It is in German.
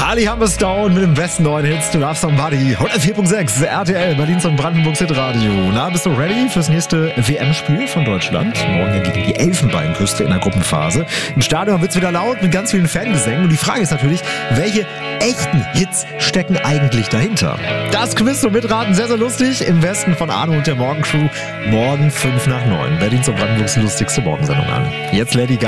Ali Hammerstone mit dem besten neuen Hits. Du darfst Somebody. 104.6 RTL, Berlins und Brandenburgs Hitradio. Na, bist du ready fürs nächste WM-Spiel von Deutschland? Morgen gegen die Elfenbeinküste in der Gruppenphase. Im Stadion wird's wieder laut mit ganz vielen Fangesängen. Und die Frage ist natürlich, welche echten Hits stecken eigentlich dahinter? Das Quiz zum Mitraten, sehr, sehr lustig. Im Westen von Arno und der Morgencrew. Morgen 5 nach 9. Berlins und Brandenburgs lustigste Morgensendung an. Jetzt Lady Gaga.